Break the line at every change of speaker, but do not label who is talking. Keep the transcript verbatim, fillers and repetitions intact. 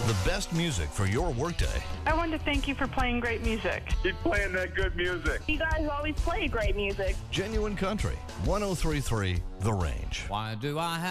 The best music for your workday.
I wanted to thank you for playing great music.
Keep playing that good music.
You guys always play great music.
Genuine Country, one oh three point three The Range.
Why do I have